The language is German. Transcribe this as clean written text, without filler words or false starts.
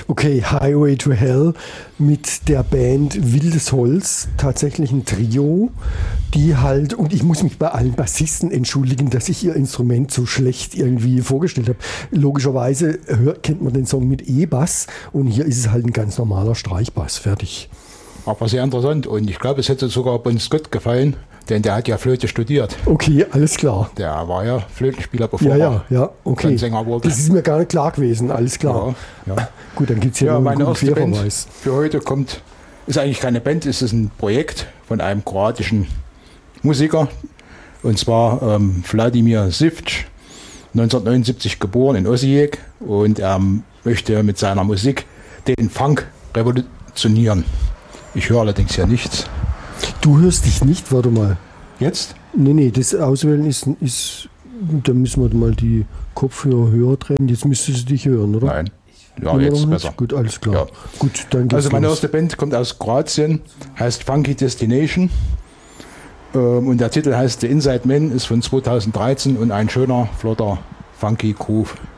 Okay, Highway to Hell mit der Band Wildes Holz, tatsächlich ein Trio, die halt, und ich muss mich bei allen Bassisten entschuldigen, dass ich ihr Instrument so schlecht irgendwie vorgestellt habe. Logischerweise kennt man den Song mit E-Bass und hier ist es halt ein ganz normaler Streichbass, fertig. Aber sehr interessant und ich glaube, es hätte sogar Bon Scott gefallen, denn der hat ja Flöte studiert. Okay, alles klar. Der war ja Flötenspieler, bevor er okay. Sänger wurde. Das ist mir gar nicht klar gewesen, alles klar. Ja. Gut, dann gibt es hier noch meine einen guten erste Band Querverweis. für heute ist eigentlich keine Band, es ist ein Projekt von einem kroatischen Musiker und zwar Vladimir Sivč, 1979 geboren in Osijek und er möchte mit seiner Musik den Funk revolutionieren. Ich höre allerdings ja nichts. Du hörst dich nicht, warte mal. Jetzt? Nee, das Auswählen ist, da müssen wir mal die Kopfhörer höher drehen. Jetzt müsstest du dich hören, oder? Nein. Ja, jetzt besser. Gut, alles klar. Ja. Gut, dann geht's also meine los. erste Band kommt aus Kroatien, heißt Funky Destination und der Titel heißt The Inside Man, ist von 2013 und ein schöner, flotter, funky Groove.